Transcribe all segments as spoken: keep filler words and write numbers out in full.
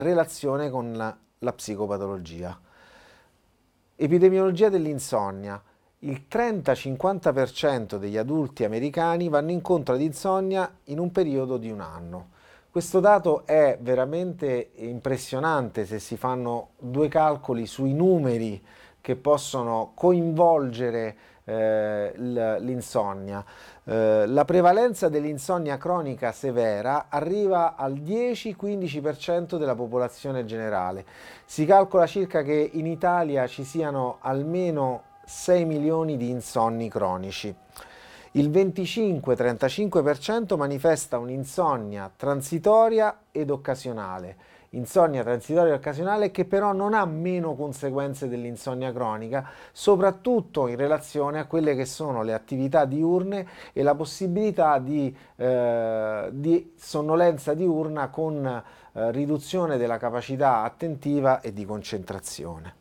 relazione con la, la psicopatologia. Epidemiologia dell'insonnia. Il trenta-cinquanta per cento degli adulti americani vanno incontro ad insonnia in un periodo di un anno. Questo dato è veramente impressionante se si fanno due calcoli sui numeri che possono coinvolgere eh, l'insonnia. Eh, la prevalenza dell'insonnia cronica severa arriva al dieci-quindici per cento della popolazione generale. Si calcola circa che in Italia ci siano almeno sei milioni di insonni cronici. Il venticinque-trentacinque per cento manifesta un'insonnia transitoria ed occasionale. Insonnia transitoria e occasionale che però non ha meno conseguenze dell'insonnia cronica, soprattutto in relazione a quelle che sono le attività diurne e la possibilità di, eh, di sonnolenza diurna con eh, riduzione della capacità attentiva e di concentrazione.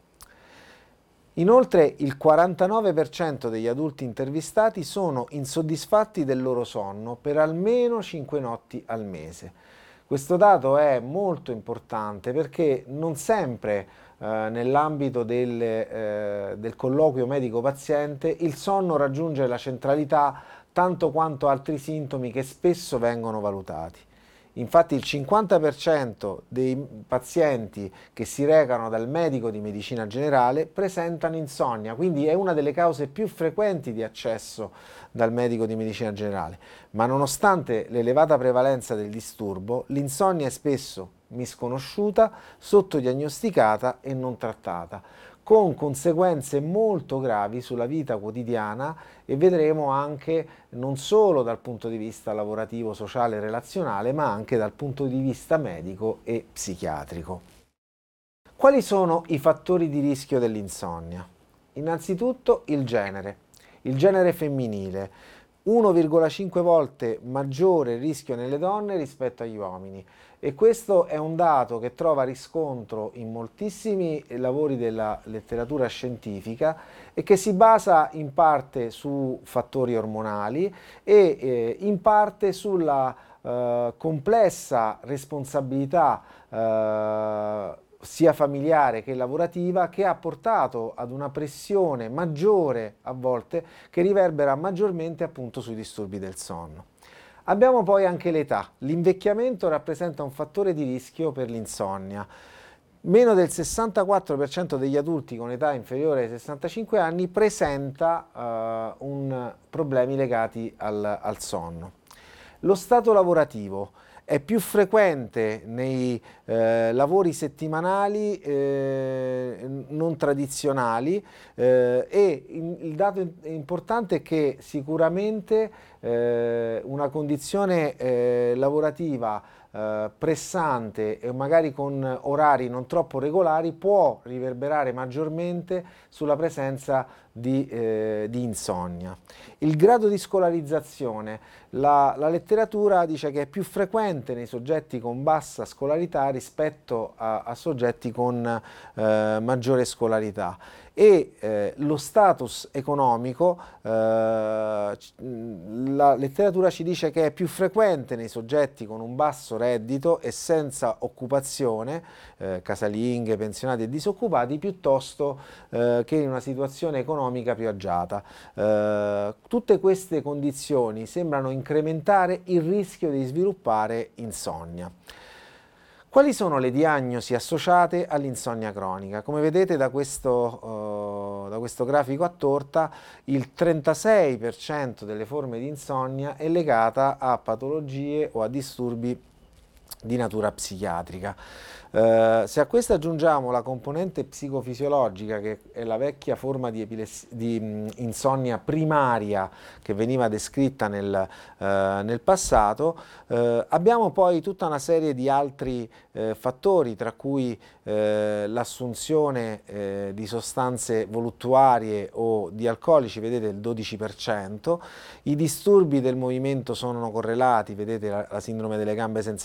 Inoltre il quarantanove per cento degli adulti intervistati sono insoddisfatti del loro sonno per almeno cinque notti al mese. Questo dato è molto importante perché non sempre eh, nell'ambito del, eh, del colloquio medico-paziente il sonno raggiunge la centralità tanto quanto altri sintomi che spesso vengono valutati. Infatti il cinquanta per cento dei pazienti che si recano dal medico di medicina generale presentano insonnia, quindi è una delle cause più frequenti di accesso dal medico di medicina generale. Ma nonostante l'elevata prevalenza del disturbo, l'insonnia è spesso misconosciuta, sottodiagnosticata e non trattata, con conseguenze molto gravi sulla vita quotidiana e vedremo anche non solo dal punto di vista lavorativo, sociale e relazionale, ma anche dal punto di vista medico e psichiatrico. Quali sono i fattori di rischio dell'insonnia? Innanzitutto il genere, il genere femminile, uno virgola cinque volte maggiore rischio nelle donne rispetto agli uomini. E questo è un dato che trova riscontro in moltissimi lavori della letteratura scientifica e che si basa in parte su fattori ormonali e eh, in parte sulla eh, complessa responsabilità eh, sia familiare che lavorativa, che ha portato ad una pressione maggiore a volte che riverbera maggiormente appunto sui disturbi del sonno. Abbiamo poi anche l'età. L'invecchiamento rappresenta un fattore di rischio per l'insonnia. Meno del sessantaquattro per cento degli adulti con età inferiore ai sessantacinque anni presenta uh, un, problemi legati al, al sonno. Lo stato lavorativo è più frequente nei eh, lavori settimanali eh, non tradizionali eh, e in, il dato importante è che sicuramente eh, una condizione eh, lavorativa eh, pressante e magari con orari non troppo regolari può riverberare maggiormente sulla presenza di, eh, di insonnia. Il grado di scolarizzazione, la, la letteratura dice che è più frequente nei soggetti con bassa scolarità rispetto a, a soggetti con eh, maggiore scolarità e eh, lo status economico, eh, la letteratura ci dice che è più frequente nei soggetti con un basso reddito e senza occupazione, eh, casalinghe, pensionati e disoccupati, piuttosto eh, che in una situazione economica più agiata. Eh, tutte queste condizioni sembrano incrementare il rischio di sviluppare insonnia. Quali sono le diagnosi associate all'insonnia cronica? Come vedete da questo, uh, da questo grafico a torta, il trentasei per cento delle forme di insonnia è legata a patologie o a disturbi di natura psichiatrica. Uh, se a questo aggiungiamo la componente psicofisiologica, che è la vecchia forma di, di mh, insonnia primaria che veniva descritta nel, uh, nel passato, uh, abbiamo poi tutta una serie di altri uh, fattori, tra cui uh, l'assunzione uh, di sostanze voluttuarie o di alcolici, vedete il dodici per cento, i disturbi del movimento sono correlati, vedete la, la sindrome delle gambe senza riposo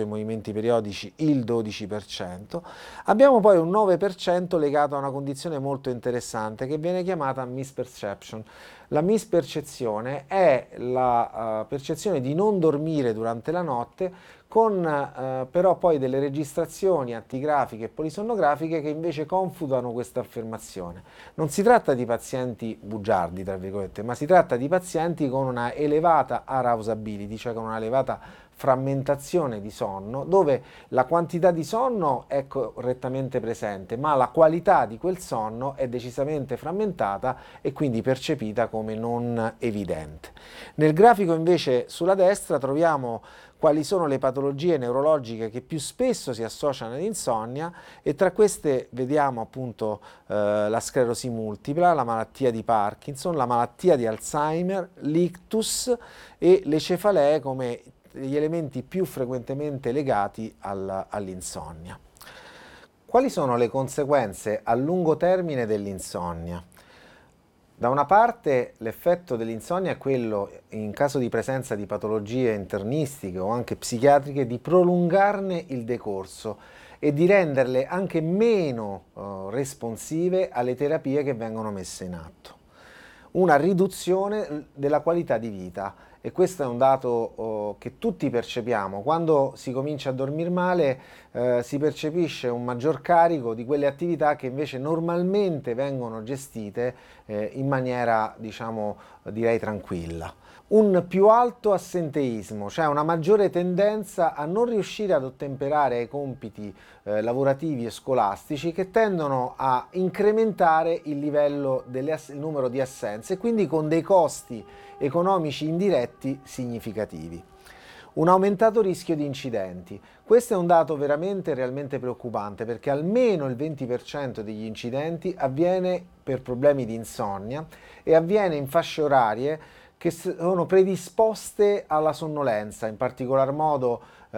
ai movimenti periodici il dodici per cento. Abbiamo poi un nove per cento legato a una condizione molto interessante che viene chiamata misperception. La mispercezione è la uh, percezione di non dormire durante la notte, con uh, però poi delle registrazioni attigrafiche e polisonnografiche che invece confutano questa affermazione. Non si tratta di pazienti bugiardi, tra virgolette, ma si tratta di pazienti con una elevata arousability, cioè con una elevata frammentazione di sonno, dove la quantità di sonno è correttamente presente, ma la qualità di quel sonno è decisamente frammentata e quindi percepita come non evidente. Nel grafico invece sulla destra troviamo quali sono le patologie neurologiche che più spesso si associano all'insonnia, e tra queste vediamo appunto eh, la sclerosi multipla, la malattia di Parkinson, la malattia di Alzheimer, l'ictus e le cefalee come gli elementi più frequentemente legati al, all'insonnia. Quali sono le conseguenze a lungo termine dell'insonnia? Da una parte l'effetto dell'insonnia è quello, in caso di presenza di patologie internistiche o anche psichiatriche, di prolungarne il decorso e di renderle anche meno eh, responsive alle terapie che vengono messe in atto. Una riduzione della qualità di vita, e questo è un dato oh, che tutti percepiamo. Quando si comincia a dormire male eh, si percepisce un maggior carico di quelle attività che invece normalmente vengono gestite eh, in maniera, diciamo, direi tranquilla. Un più alto assenteismo, cioè una maggiore tendenza a non riuscire ad ottemperare ai compiti eh, lavorativi e scolastici, che tendono a incrementare il livello delle ass- il numero di assenze, e quindi con dei costi economici indiretti significativi. Un aumentato rischio di incidenti. Questo è un dato veramente realmente preoccupante, perché almeno il venti per cento degli incidenti avviene per problemi di insonnia e avviene in fasce orarie che sono predisposte alla sonnolenza, in particolar modo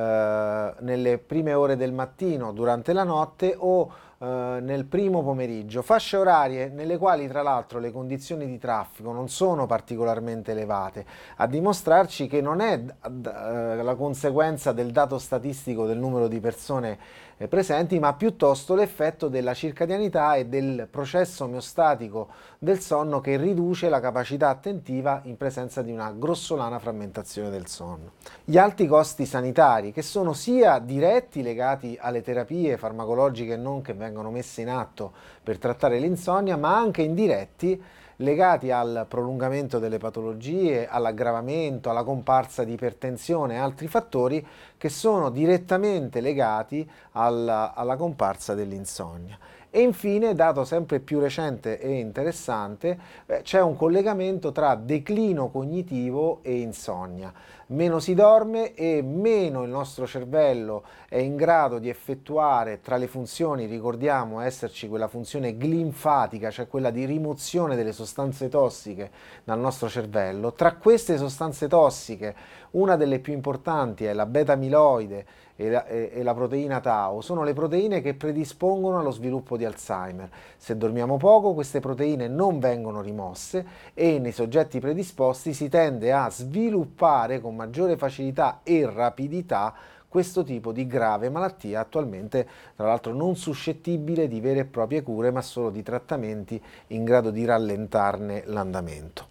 eh, nelle prime ore del mattino, durante la notte o eh, nel primo pomeriggio. Fasce orarie nelle quali tra l'altro le condizioni di traffico non sono particolarmente elevate, a dimostrarci che non è eh, la conseguenza del dato statistico del numero di persone eh, presenti, ma piuttosto l'effetto della circadianità e del processo omeostatico del sonno, che riduce la capacità attentiva in presenza di una grossolana frammentazione del sonno. Gli alti costi sanitari, che sono sia diretti legati alle terapie farmacologiche e non che vengono messe in atto per trattare l'insonnia, ma anche indiretti legati al prolungamento delle patologie, all'aggravamento, alla comparsa di ipertensione e altri fattori che sono direttamente legati alla, alla comparsa dell'insonnia. E infine, dato sempre più recente e interessante, eh, c'è un collegamento tra declino cognitivo e insonnia. Meno si dorme e meno il nostro cervello è in grado di effettuare tra le funzioni, ricordiamo esserci quella funzione glinfatica, cioè quella di rimozione delle sostanze tossiche dal nostro cervello. Tra queste sostanze tossiche, una delle più importanti è la beta-amiloide e la, e, e la proteina tau. Sono le proteine che predispongono allo sviluppo di Alzheimer. Se dormiamo poco, queste proteine non vengono rimosse e nei soggetti predisposti si tende a sviluppare con maggiore facilità e rapidità questo tipo di grave malattia, attualmente tra l'altro non suscettibile di vere e proprie cure, ma solo di trattamenti in grado di rallentarne l'andamento.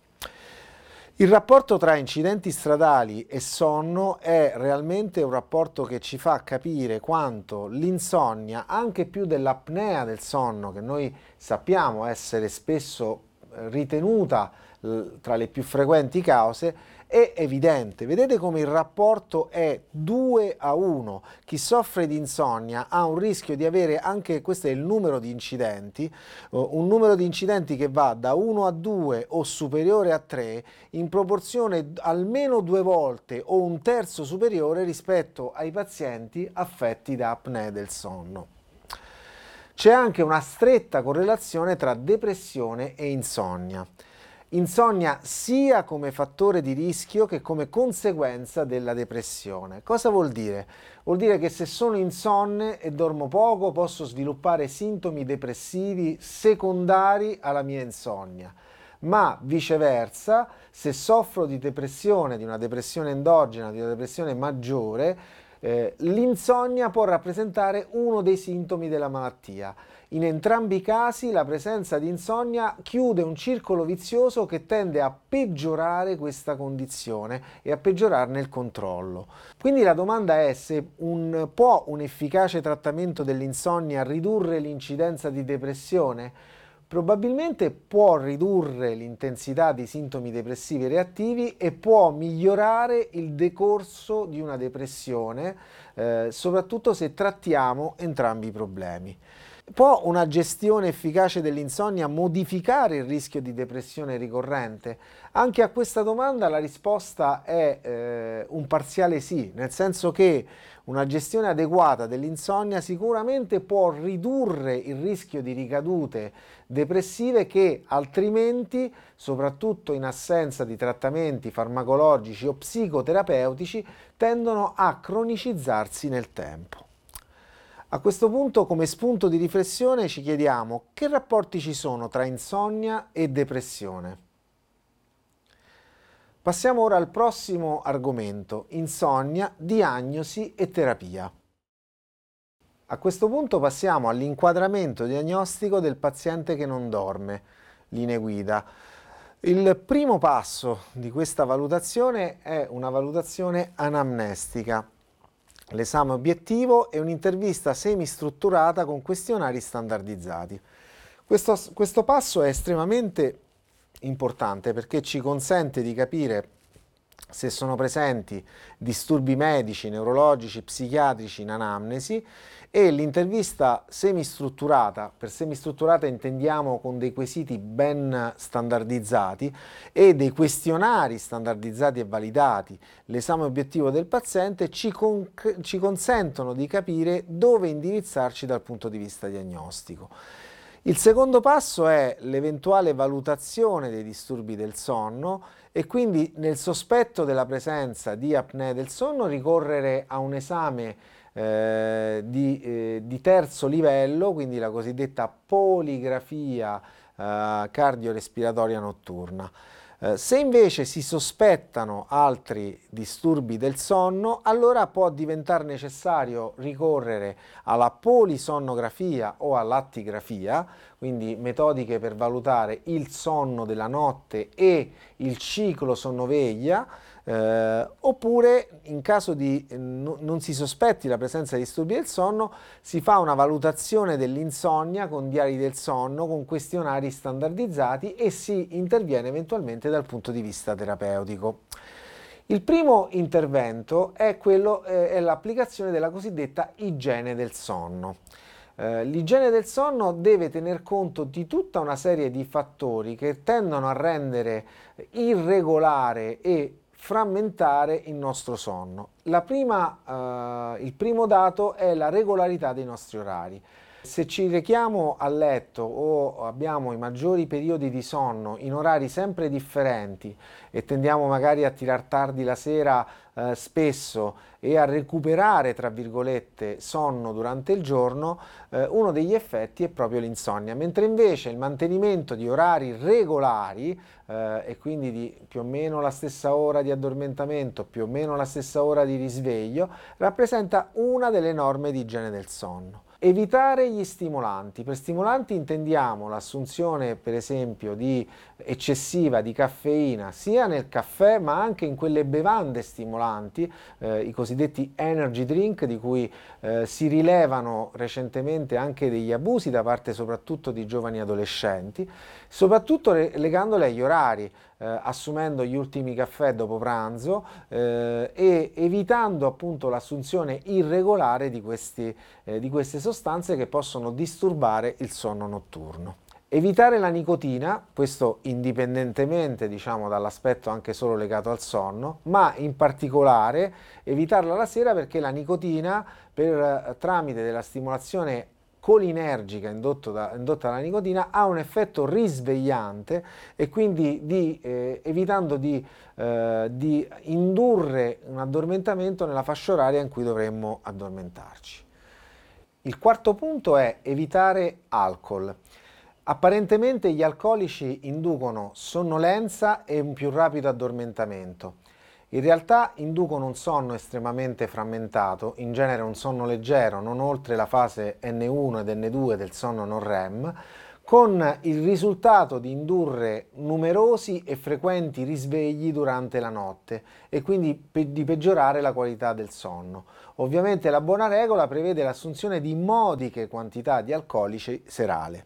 Il rapporto tra incidenti stradali e sonno è realmente un rapporto che ci fa capire quanto l'insonnia, anche più dell'apnea del sonno, che noi sappiamo essere spesso ritenuta tra le più frequenti cause, è evidente. Vedete come il rapporto è due a uno. Chi soffre di insonnia ha un rischio di avere anche, questo è il numero di incidenti, un numero di incidenti che va da uno a due o superiore a tre, in proporzione almeno due volte o un terzo superiore rispetto ai pazienti affetti da apnea del sonno. C'è anche una stretta correlazione tra depressione e insonnia. Insonnia sia come fattore di rischio che come conseguenza della depressione. Cosa vuol dire? Vuol dire che se sono insonne e dormo poco posso sviluppare sintomi depressivi secondari alla mia insonnia, ma viceversa, se soffro di depressione, di una depressione endogena, di una depressione maggiore, Eh, l'insonnia può rappresentare uno dei sintomi della malattia. In entrambi i casi la presenza di insonnia chiude un circolo vizioso che tende a peggiorare questa condizione e a peggiorarne il controllo. Quindi la domanda è se un, può un efficace trattamento dell'insonnia ridurre l'incidenza di depressione? Probabilmente può ridurre l'intensità dei sintomi depressivi reattivi e può migliorare il decorso di una depressione, eh, soprattutto se trattiamo entrambi i problemi. Può una gestione efficace dell'insonnia modificare il rischio di depressione ricorrente? Anche a questa domanda la risposta è eh, un parziale sì, nel senso che una gestione adeguata dell'insonnia sicuramente può ridurre il rischio di ricadute depressive che altrimenti, soprattutto in assenza di trattamenti farmacologici o psicoterapeutici, tendono a cronicizzarsi nel tempo. A questo punto, come spunto di riflessione, ci chiediamo che rapporti ci sono tra insonnia e depressione. Passiamo ora al prossimo argomento: insonnia, diagnosi e terapia. A questo punto passiamo all'inquadramento diagnostico del paziente che non dorme, linee guida. Il primo passo di questa valutazione è una valutazione anamnestica. L'esame obiettivo è un'intervista semistrutturata con questionari standardizzati. Questo, questo passo è estremamente importante perché ci consente di capire se sono presenti disturbi medici, neurologici, psichiatrici in anamnesi, e l'intervista semistrutturata, per semistrutturata intendiamo con dei quesiti ben standardizzati e dei questionari standardizzati e validati, l'esame obiettivo del paziente ci, con, ci consentono di capire dove indirizzarci dal punto di vista diagnostico. Il secondo passo è l'eventuale valutazione dei disturbi del sonno e quindi nel sospetto della presenza di apnea del sonno ricorrere a un esame eh, di, eh, di terzo livello, quindi la cosiddetta poligrafia eh, cardiorespiratoria notturna. Eh, se invece si sospettano altri disturbi del sonno, allora può diventare necessario ricorrere alla polisonnografia o all'attigrafia, quindi metodiche per valutare il sonno della notte e il ciclo sonno-veglia, eh, oppure in caso di eh, no, non si sospetti la presenza di disturbi del sonno, si fa una valutazione dell'insonnia con diari del sonno, con questionari standardizzati e si interviene eventualmente dal punto di vista terapeutico. Il primo intervento è, quello, eh, è l'applicazione della cosiddetta igiene del sonno. Eh, l'igiene del sonno deve tener conto di tutta una serie di fattori che tendono a rendere irregolare e frammentare il nostro sonno. La prima, eh, il primo dato è la regolarità dei nostri orari. Se ci rechiamo a letto o abbiamo i maggiori periodi di sonno in orari sempre differenti e tendiamo magari a tirar tardi la sera eh, spesso e a recuperare, tra virgolette, sonno durante il giorno, eh, uno degli effetti è proprio l'insonnia, mentre invece il mantenimento di orari regolari eh, e quindi di più o meno la stessa ora di addormentamento, più o meno la stessa ora di risveglio, rappresenta una delle norme di igiene del sonno. Evitare gli stimolanti. Per stimolanti intendiamo l'assunzione, per esempio, di eccessiva di caffeina sia nel caffè ma anche in quelle bevande stimolanti, eh, i cosiddetti energy drink, di cui eh, si rilevano recentemente anche degli abusi da parte soprattutto di giovani adolescenti, soprattutto legandole agli orari, eh, assumendo gli ultimi caffè dopo pranzo eh, e evitando appunto l'assunzione irregolare di, questi, eh, di queste sostanze che possono disturbare il sonno notturno. Evitare la nicotina, questo indipendentemente diciamo dall'aspetto anche solo legato al sonno, ma in particolare evitarla la sera perché la nicotina per tramite della stimolazione colinergica indotto da, indotta dalla nicotina ha un effetto risvegliante e quindi di, eh, evitando di, eh, di indurre un addormentamento nella fascia oraria in cui dovremmo addormentarci. Il quarto punto è evitare alcol. Apparentemente gli alcolici inducono sonnolenza e un più rapido addormentamento. In realtà inducono un sonno estremamente frammentato, in genere un sonno leggero, non oltre la fase N uno ed N due del sonno non REM, con il risultato di indurre numerosi e frequenti risvegli durante la notte e quindi pe- di peggiorare la qualità del sonno. Ovviamente la buona regola prevede l'assunzione di modiche quantità di alcolici serale.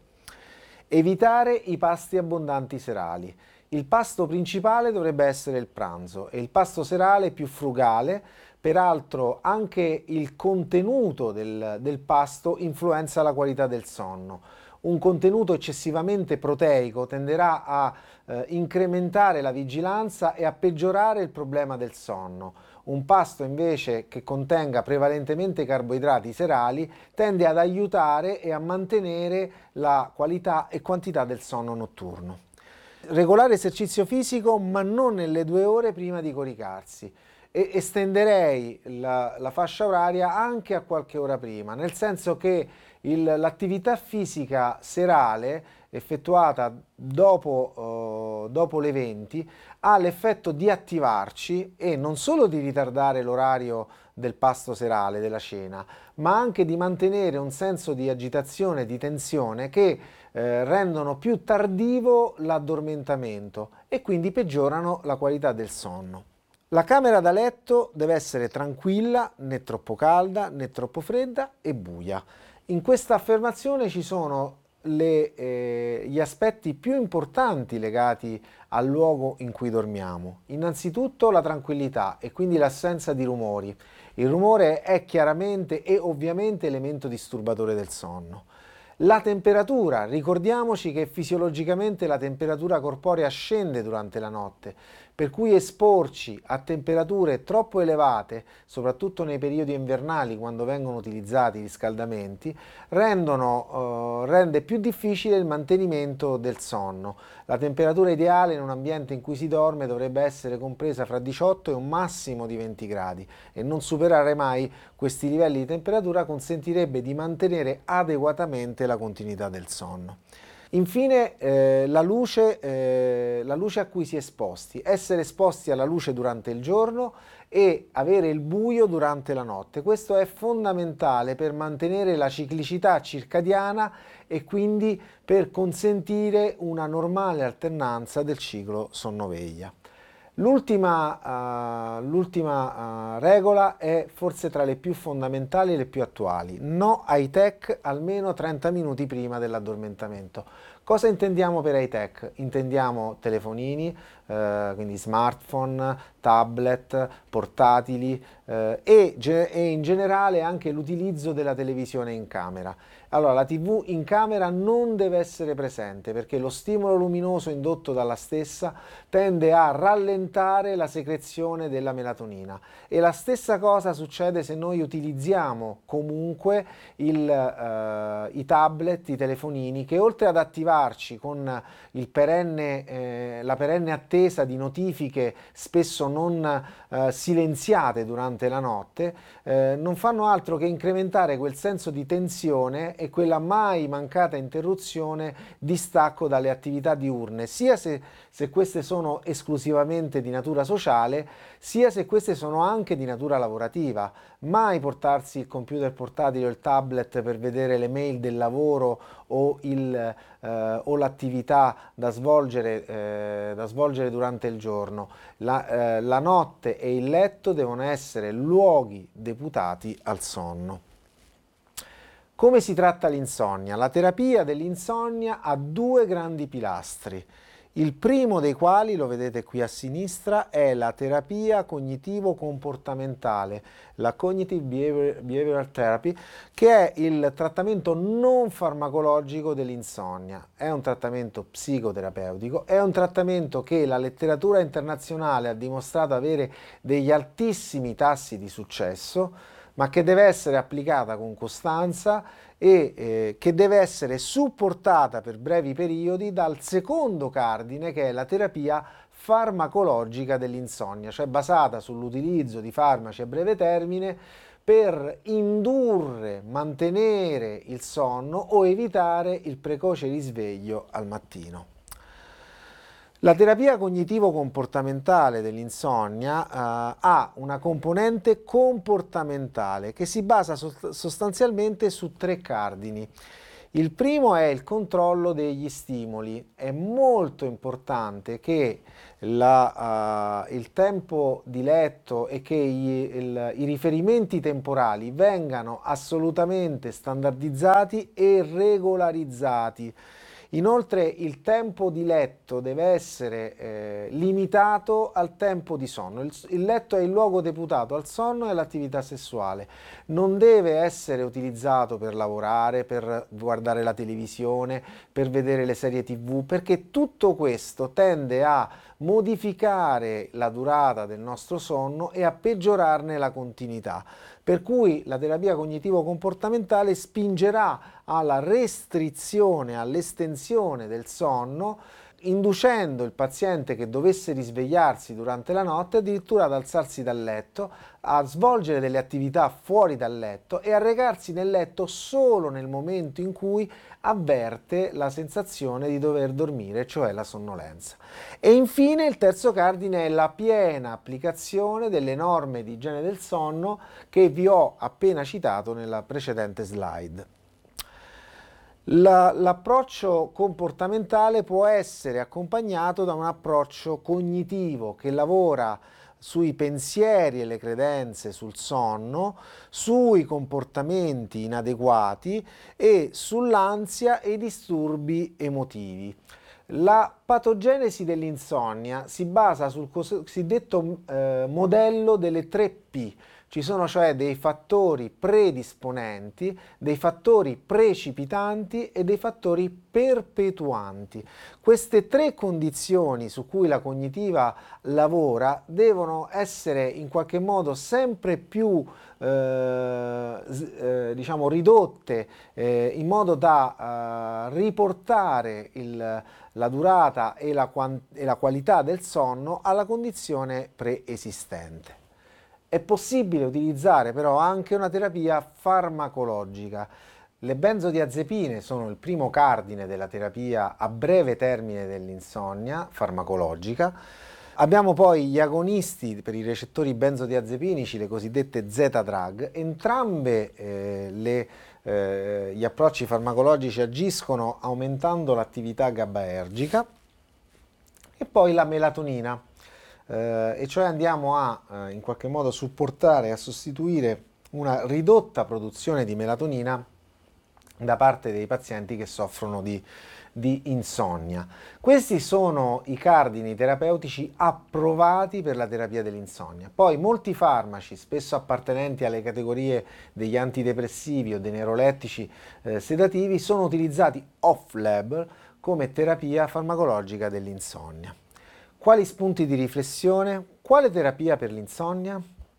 Evitare i pasti abbondanti serali. Il pasto principale dovrebbe essere il pranzo e il pasto serale più frugale. Peraltro anche il contenuto del, del pasto influenza la qualità del sonno. Un contenuto eccessivamente proteico tenderà a eh, incrementare la vigilanza e a peggiorare il problema del sonno. Un pasto invece che contenga prevalentemente carboidrati serali tende ad aiutare e a mantenere la qualità e quantità del sonno notturno. Regolare esercizio fisico, ma non nelle due ore prima di coricarsi. E estenderei la, la fascia oraria anche a qualche ora prima, nel senso che il, l'attività fisica serale effettuata dopo, uh, dopo le venti ha l'effetto di attivarci e non solo di ritardare l'orario del pasto serale, della cena, ma anche di mantenere un senso di agitazione e di tensione che eh, rendono più tardivo l'addormentamento e quindi peggiorano la qualità del sonno. La camera da letto deve essere tranquilla, né troppo calda né troppo fredda e buia. In questa affermazione ci sono le, eh, gli aspetti più importanti legati al luogo in cui dormiamo. Innanzitutto la tranquillità e quindi l'assenza di rumori. Il rumore è chiaramente e ovviamente elemento disturbatore del sonno. La temperatura, ricordiamoci che fisiologicamente la temperatura corporea scende durante la notte, per cui esporci a temperature troppo elevate, soprattutto nei periodi invernali quando vengono utilizzati i riscaldamenti, rendono, eh, rende più difficile il mantenimento del sonno. La temperatura ideale in un ambiente in cui si dorme dovrebbe essere compresa fra diciotto e un massimo di venti gradi e non superare mai questi livelli di temperatura consentirebbe di mantenere adeguatamente la continuità del sonno. Infine eh, la, luce, eh, la luce a cui si è esposti, essere esposti alla luce durante il giorno e avere il buio durante la notte. Questo è fondamentale per mantenere la ciclicità circadiana e quindi per consentire una normale alternanza del ciclo sonno-veglia. L'ultima, uh, l'ultima uh, regola è forse tra le più fondamentali e le più attuali. No ai tech almeno trenta minuti prima dell'addormentamento. Cosa intendiamo per high-tech? Intendiamo telefonini, eh, quindi smartphone, tablet, portatili eh, e, e in generale anche l'utilizzo della televisione in camera. Allora, la tivù in camera non deve essere presente perché lo stimolo luminoso indotto dalla stessa tende a rallentare la secrezione della melatonina e la stessa cosa succede se noi utilizziamo comunque il, eh, i tablet, i telefonini che oltre ad attivarci con il perenne, eh, la perenne attesa di notifiche spesso non eh, silenziate durante la notte, eh, non fanno altro che incrementare quel senso di tensione e quella mai mancata interruzione di stacco dalle attività diurne, sia se, se queste sono esclusivamente di natura sociale, sia se queste sono anche di natura lavorativa. Mai portarsi il computer portatile o il tablet per vedere le mail del lavoro o, il, eh, o l'attività da svolgere, eh, da svolgere durante il giorno. La, eh, la notte e il letto devono essere luoghi deputati al sonno. Come si tratta l'insonnia? La terapia dell'insonnia ha due grandi pilastri. Il primo dei quali, lo vedete qui a sinistra, è la terapia cognitivo-comportamentale, la Cognitive Behavior, Behavioral Therapy, che è il trattamento non farmacologico dell'insonnia. È un trattamento psicoterapeutico, è un trattamento che la letteratura internazionale ha dimostrato avere degli altissimi tassi di successo, ma che deve essere applicata con costanza e eh, che deve essere supportata per brevi periodi dal secondo cardine che è la terapia farmacologica dell'insonnia, cioè basata sull'utilizzo di farmaci a breve termine per indurre, mantenere il sonno o evitare il precoce risveglio al mattino. La terapia cognitivo-comportamentale dell'insonnia eh, ha una componente comportamentale che si basa sost- sostanzialmente su tre cardini. Il primo è il controllo degli stimoli. È molto importante che la, uh, il tempo di letto e che gli, il, i riferimenti temporali vengano assolutamente standardizzati e regolarizzati. Inoltre il tempo di letto deve essere eh, limitato al tempo di sonno. Il, il letto è il luogo deputato al sonno e all'attività sessuale. Non deve essere utilizzato per lavorare, per guardare la televisione, per vedere le serie tivù, perché tutto questo tende a modificare la durata del nostro sonno e a peggiorarne la continuità. Per cui la terapia cognitivo-comportamentale spingerà alla restrizione, all'estensione del sonno, inducendo il paziente che dovesse risvegliarsi durante la notte addirittura ad alzarsi dal letto, a svolgere delle attività fuori dal letto e a recarsi nel letto solo nel momento in cui avverte la sensazione di dover dormire, cioè la sonnolenza. E infine il terzo cardine è la piena applicazione delle norme di igiene del sonno che vi ho appena citato nella precedente slide. La, l'approccio comportamentale può essere accompagnato da un approccio cognitivo che lavora sui pensieri e le credenze sul sonno, sui comportamenti inadeguati e sull'ansia e i disturbi emotivi. La patogenesi dell'insonnia si basa sul cosiddetto eh, modello delle tre P. Ci sono cioè dei fattori predisponenti, dei fattori precipitanti e dei fattori perpetuanti. Queste tre condizioni su cui la cognitiva lavora devono essere in qualche modo sempre più eh, eh, diciamo ridotte eh, in modo da eh, riportare il, la durata e la, e la qualità del sonno alla condizione preesistente. È possibile utilizzare però anche una terapia farmacologica. Le benzodiazepine sono il primo cardine della terapia a breve termine dell'insonnia farmacologica. Abbiamo poi gli agonisti per i recettori benzodiazepinici, le cosiddette Z-drug. Entrambe eh, le, eh, gli approcci farmacologici agiscono aumentando l'attività GABAergica. E poi la melatonina. Eh, e cioè andiamo a eh, in qualche modo supportare e a sostituire una ridotta produzione di melatonina da parte dei pazienti che soffrono di, di insonnia. Questi sono i cardini terapeutici approvati per la terapia dell'insonnia. Poi molti farmaci, spesso appartenenti alle categorie degli antidepressivi o dei neurolettici eh, sedativi, sono utilizzati off-label come terapia farmacologica dell'insonnia. Quali spunti di riflessione? Quale terapia per l'insonnia?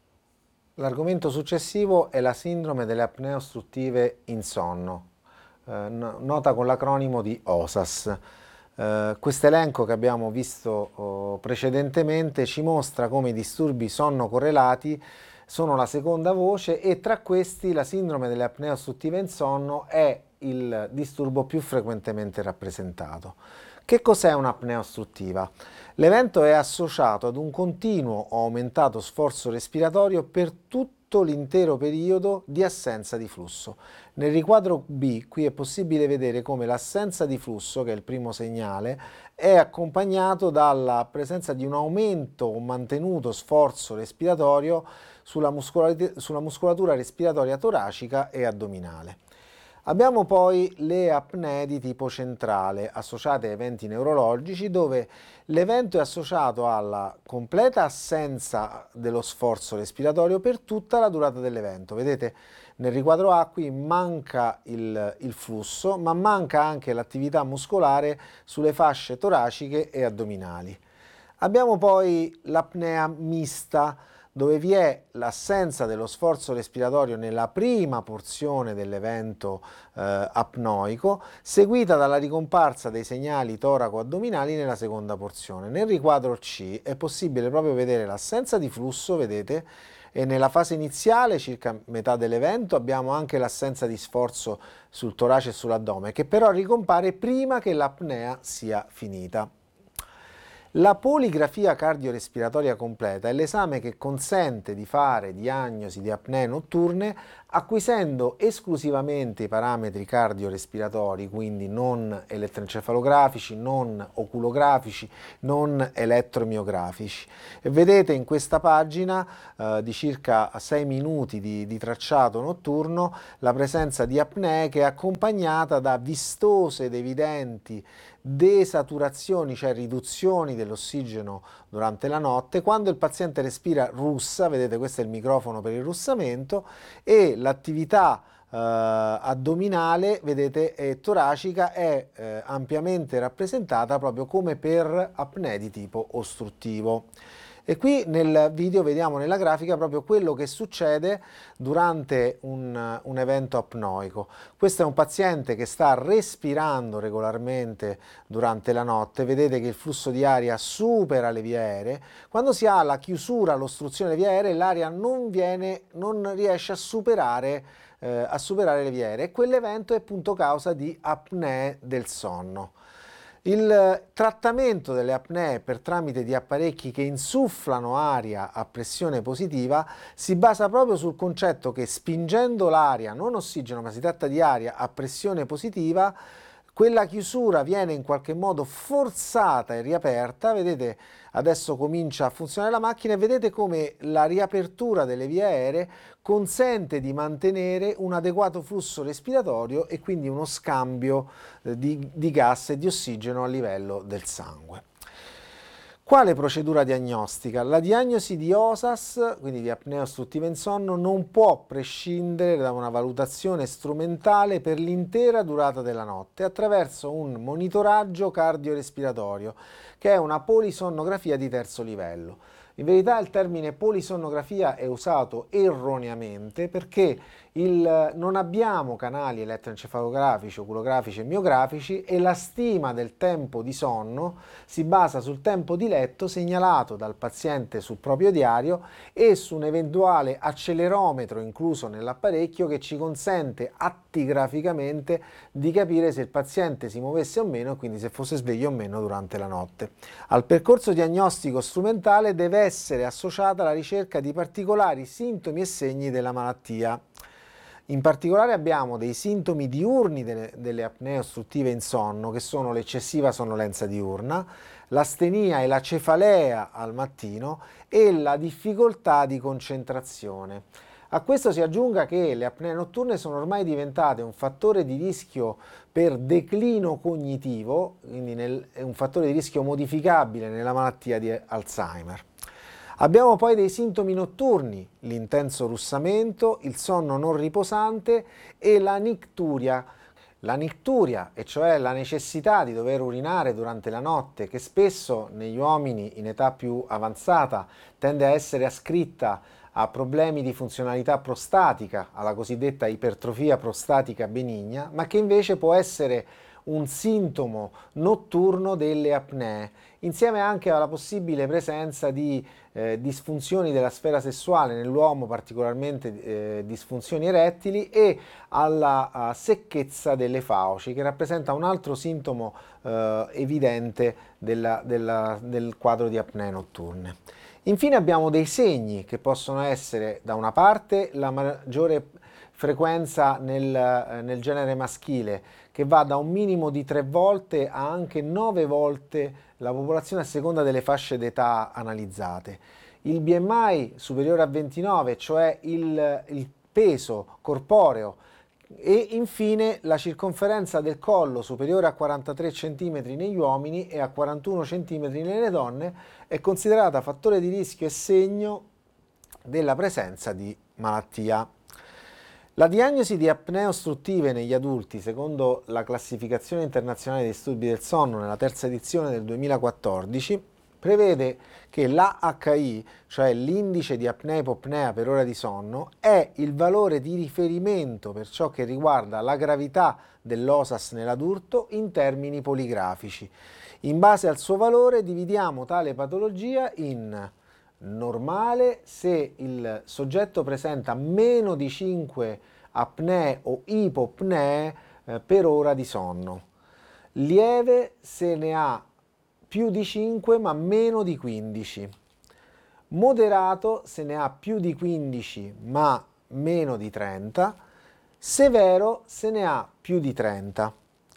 L'argomento successivo è la sindrome delle apnee ostruttive in sonno, eh, nota con l'acronimo di O S A S. Eh, questo elenco che abbiamo visto oh, precedentemente ci mostra come i disturbi sonno correlati sono la seconda voce e tra questi la sindrome delle apnee ostruttive in sonno è il disturbo più frequentemente rappresentato. Che cos'è un'apnea ostruttiva? L'evento è associato ad un continuo o aumentato sforzo respiratorio per tutto l'intero periodo di assenza di flusso. Nel riquadro B qui è possibile vedere come l'assenza di flusso, che è il primo segnale, è accompagnato dalla presenza di un aumento o mantenuto sforzo respiratorio sulla muscolatura, sulla muscolatura respiratoria toracica e addominale. Abbiamo poi le apnee di tipo centrale, associate a eventi neurologici, dove l'evento è associato alla completa assenza dello sforzo respiratorio per tutta la durata dell'evento. Vedete, nel riquadro A qui manca il, il flusso, ma manca anche l'attività muscolare sulle fasce toraciche e addominali. Abbiamo poi l'apnea mista, dove vi è l'assenza dello sforzo respiratorio nella prima porzione dell'evento eh, apnoico, seguita dalla ricomparsa dei segnali toraco-addominali nella seconda porzione. Nel riquadro C è possibile proprio vedere l'assenza di flusso, vedete, e nella fase iniziale, circa metà dell'evento, abbiamo anche l'assenza di sforzo sul torace e sull'addome, che però ricompare prima che l'apnea sia finita. La poligrafia cardiorespiratoria completa è l'esame che consente di fare diagnosi di apnee notturne acquisendo esclusivamente i parametri cardiorespiratori, quindi non elettroencefalografici, non oculografici, non elettromiografici. E vedete in questa pagina eh, di circa sei minuti di, di tracciato notturno la presenza di apnee che è accompagnata da vistose ed evidenti desaturazioni, cioè riduzioni dell'ossigeno durante la notte, quando il paziente respira russa, vedete questo è il microfono per il russamento, e l'attività eh, addominale, vedete, e toracica è eh, ampiamente rappresentata proprio come per apnee di tipo ostruttivo. E qui nel video vediamo nella grafica proprio quello che succede durante un, un evento apnoico. Questo è un paziente che sta respirando regolarmente durante la notte, vedete che il flusso di aria supera le vie aeree. Quando si ha la chiusura, l'ostruzione delle vie aeree, l'aria non viene, non riesce a superare, eh, a superare le vie aeree e quell'evento è appunto causa di apnee del sonno. Il trattamento delle apnee per tramite di apparecchi che insufflano aria a pressione positiva si basa proprio sul concetto che spingendo l'aria, non ossigeno ma si tratta di aria a pressione positiva, quella chiusura viene in qualche modo forzata e riaperta. Vedete, adesso comincia a funzionare la macchina e vedete come la riapertura delle vie aeree consente di mantenere un adeguato flusso respiratorio e quindi uno scambio eh, di, di gas e di ossigeno a livello del sangue. Quale procedura diagnostica? La diagnosi di O S A S, quindi di apnea ostruttiva in sonno, non può prescindere da una valutazione strumentale per l'intera durata della notte attraverso un monitoraggio cardiorespiratorio, che è una polisonnografia di terzo livello. In verità il termine polisonnografia è usato erroneamente perché il, non abbiamo canali elettroencefalografici, oculografici e miografici e la stima del tempo di sonno si basa sul tempo di letto segnalato dal paziente sul proprio diario e su un eventuale accelerometro incluso nell'apparecchio che ci consente attigraficamente di capire se il paziente si muovesse o meno e quindi se fosse sveglio o meno durante la notte. Al percorso diagnostico strumentale deve essere associata la ricerca di particolari sintomi e segni della malattia. In particolare abbiamo dei sintomi diurni delle, delle apnee ostruttive in sonno, che sono l'eccessiva sonnolenza diurna, l'astenia e la cefalea al mattino e la difficoltà di concentrazione. A questo si aggiunga che le apnee notturne sono ormai diventate un fattore di rischio per declino cognitivo, quindi nel, è un fattore di rischio modificabile nella malattia di Alzheimer. Abbiamo poi dei sintomi notturni, l'intenso russamento, il sonno non riposante e la nicturia. La nicturia, e cioè la necessità di dover urinare durante la notte, che spesso negli uomini in età più avanzata tende a essere ascritta a problemi di funzionalità prostatica, alla cosiddetta ipertrofia prostatica benigna, ma che invece può essere un sintomo notturno delle apnee, insieme anche alla possibile presenza di eh, disfunzioni della sfera sessuale nell'uomo, particolarmente eh, disfunzioni erettili, e alla uh, secchezza delle fauci, che rappresenta un altro sintomo eh, evidente della, della, del quadro di apnee notturne. Infine abbiamo dei segni che possono essere da una parte la maggiore frequenza nel, eh, nel genere maschile, che va da un minimo di tre volte a anche nove volte la popolazione a seconda delle fasce d'età analizzate. Il B M I superiore a ventinove, cioè il, il peso corporeo, e infine la circonferenza del collo superiore a quarantatré centimetri negli uomini e a quarantuno centimetri nelle donne è considerata fattore di rischio e segno della presenza di malattia. La diagnosi di apnee ostruttive negli adulti, secondo la classificazione internazionale dei disturbi del sonno nella terza edizione del duemilaquattordici, prevede che l'A H I, cioè l'indice di apnea-ipopnea per ora di sonno, è il valore di riferimento per ciò che riguarda la gravità dell'O S A S nell'adulto in termini poligrafici. In base al suo valore dividiamo tale patologia in normale se il soggetto presenta meno di cinque apnee o ipopnee eh, per ora di sonno, lieve se ne ha più di cinque ma meno di quindici. Moderato se ne ha più di quindici ma meno di trenta. Severo se ne ha più di trenta.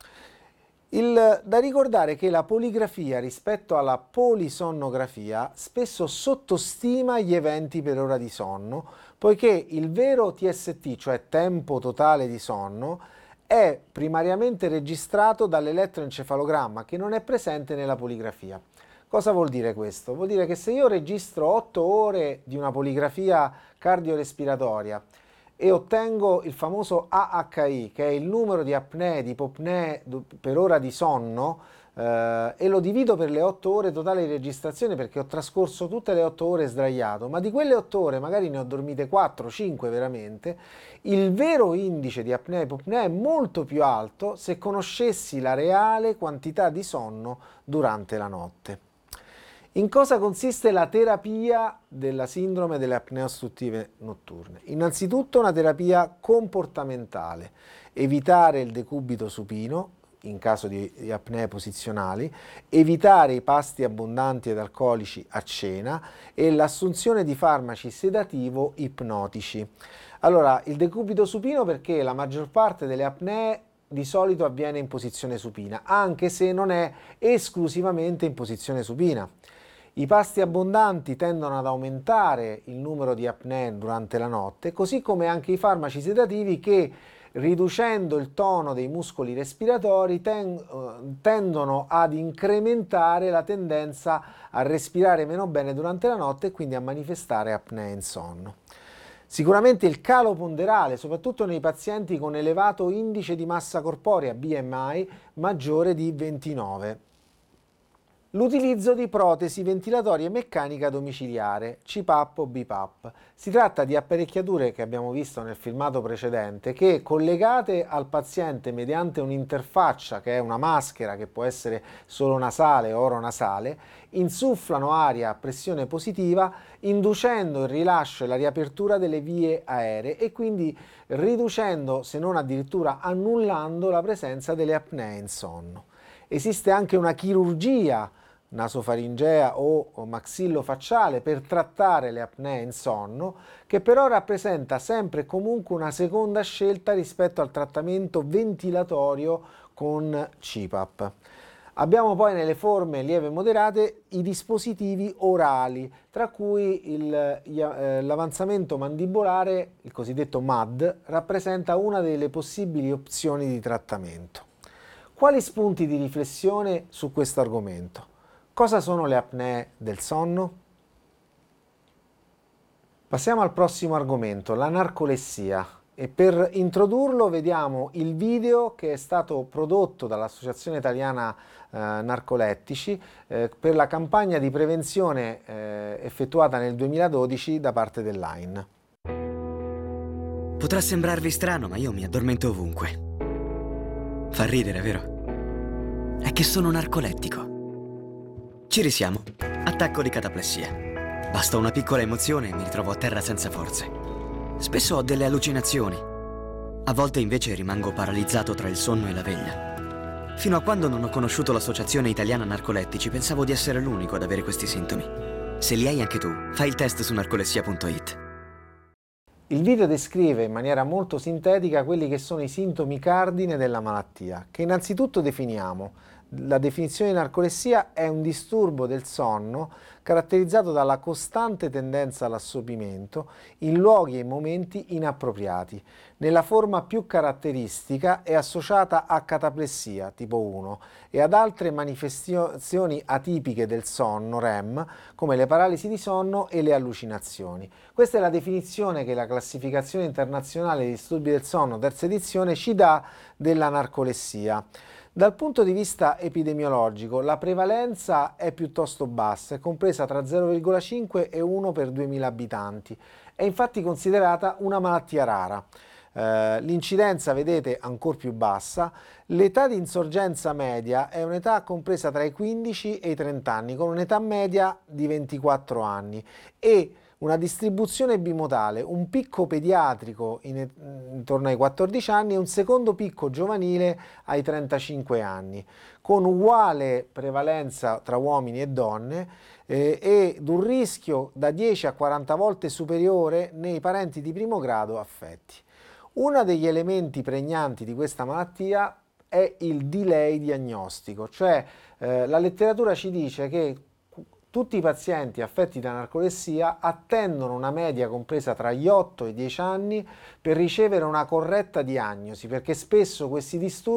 Il, da ricordare che la poligrafia rispetto alla polisonnografia spesso sottostima gli eventi per ora di sonno, poiché il vero T S T, cioè tempo totale di sonno, è primariamente registrato dall'elettroencefalogramma, che non è presente nella poligrafia. Cosa vuol dire questo? Vuol dire che se io registro otto ore di una poligrafia cardiorespiratoria e ottengo il famoso A H I, che è il numero di apnee, di ipopnee per ora di sonno, eh, e lo divido per le otto ore totali di registrazione, perché ho trascorso tutte le otto ore sdraiato, ma di quelle otto ore magari ne ho dormite quattro cinque veramente, il vero indice di apnea e ipopnea è molto più alto se conoscessi la reale quantità di sonno durante la notte. In cosa consiste la terapia della sindrome delle apnee ostruttive notturne? Innanzitutto una terapia comportamentale, evitare il decubito supino in caso di, di apnee posizionali, evitare i pasti abbondanti ed alcolici a cena e l'assunzione di farmaci sedativo-ipnotici. Allora, il decubito supino perché la maggior parte delle apnee di solito avviene in posizione supina, anche se non è esclusivamente in posizione supina. I pasti abbondanti tendono ad aumentare il numero di apnee durante la notte, così come anche i farmaci sedativi che, riducendo il tono dei muscoli respiratori, ten- tendono ad incrementare la tendenza a respirare meno bene durante la notte e quindi a manifestare apnee in sonno. Sicuramente il calo ponderale, soprattutto nei pazienti con elevato indice di massa corporea, B M I, maggiore di ventinove. L'utilizzo di protesi ventilatorie meccanica domiciliare, C PAP o B PAP. Si tratta di apparecchiature che abbiamo visto nel filmato precedente che, collegate al paziente mediante un'interfaccia che è una maschera che può essere solo nasale o oronasale, insufflano aria a pressione positiva inducendo il rilascio e la riapertura delle vie aeree e quindi riducendo, se non addirittura annullando, la presenza delle apnee in sonno. Esiste anche una chirurgia nasofaringea o maxillofacciale per trattare le apnee in sonno, che però rappresenta sempre e comunque una seconda scelta rispetto al trattamento ventilatorio con C PAP. Abbiamo poi nelle forme lieve e moderate i dispositivi orali, tra cui il, eh, l'avanzamento mandibolare, il cosiddetto M A D, rappresenta una delle possibili opzioni di trattamento. Quali spunti di riflessione su questo argomento? Cosa sono le apnee del sonno? Passiamo al prossimo argomento, la narcolessia. E per introdurlo vediamo il video che è stato prodotto dall'Associazione Italiana eh, Narcolettici eh, per la campagna di prevenzione eh, effettuata nel duemiladodici da parte dell'A I N. Potrà sembrarvi strano, ma io mi addormento ovunque. Fa ridere, vero? È che sono narcolettico. Ci risiamo. Attacco di cataplessia. Basta una piccola emozione e mi ritrovo a terra senza forze. Spesso ho delle allucinazioni. A volte invece rimango paralizzato tra il sonno e la veglia. Fino a quando non ho conosciuto l'Associazione Italiana Narcolettici pensavo di essere l'unico ad avere questi sintomi. Se li hai anche tu, fai il test su narcolessia punto it. Il video descrive in maniera molto sintetica quelli che sono i sintomi cardine della malattia, che innanzitutto definiamo. La definizione di narcolessia è un disturbo del sonno caratterizzato dalla costante tendenza all'assopimento in luoghi e momenti inappropriati. Nella forma più caratteristica è associata a cataplessia tipo uno e ad altre manifestazioni atipiche del sonno R E M come le paralisi di sonno e le allucinazioni. Questa è la definizione che la classificazione internazionale di disturbi del sonno, terza edizione, ci dà della narcolessia. Dal punto di vista epidemiologico, la prevalenza è piuttosto bassa, è compresa tra zero virgola cinque e uno per duemila abitanti. È infatti considerata una malattia rara. Eh, l'incidenza, vedete, ancora più bassa. L'età di insorgenza media è un'età compresa tra i quindici e i trenta anni, con un'età media di ventiquattro anni e una distribuzione bimodale, un picco pediatrico in, intorno ai quattordici anni e un secondo picco giovanile ai trentacinque anni, con uguale prevalenza tra uomini e donne eh, ed un rischio da dieci a quaranta volte superiore nei parenti di primo grado affetti. Uno degli elementi pregnanti di questa malattia è il delay diagnostico, cioè eh, la letteratura ci dice che tutti i pazienti affetti da narcolessia attendono una media compresa tra gli otto e i dieci anni per ricevere una corretta diagnosi, perché spesso questi disturbi